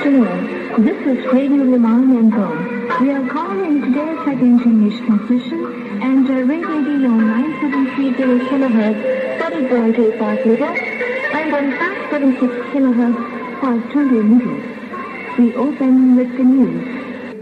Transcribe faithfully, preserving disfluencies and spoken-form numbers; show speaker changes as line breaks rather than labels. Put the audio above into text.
afternoon. This is Radio Le Mans Menton. We are calling today's second English transmission and uh, radio on nine seven three zero kilohertz, thirty point eight five meters, and on five seven six kilohertz, five twenty meters. We open with the news.